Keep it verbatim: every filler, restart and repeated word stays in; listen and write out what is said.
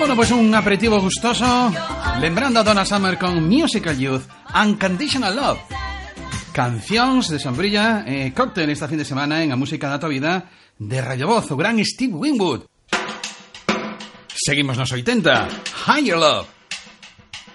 Bueno, pues un aperitivo gustoso, lembrando a Donna Summer con Musical Youth, Unconditional Love. Cancións de sombrilla, eh, cóctel esta fin de semana en a música da tua vida de Radio Voz, o gran Steve Winwood. Seguimos nos oitenta, Higher Love.